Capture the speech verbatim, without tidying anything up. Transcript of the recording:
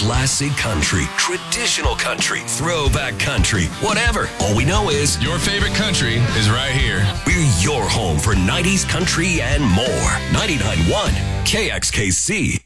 Classic country, traditional country, throwback country, whatever. All we know is your favorite country is right here. We're your home for nineties country and more. ninety-nine point one K X K C.